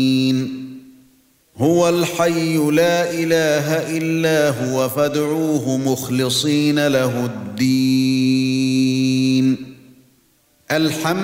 هُوَ الْحَيُّ لَا إِلَٰهَ إِلَّا هُوَ فادعوه مُخْلِصِينَ لَهُ الدِّينَ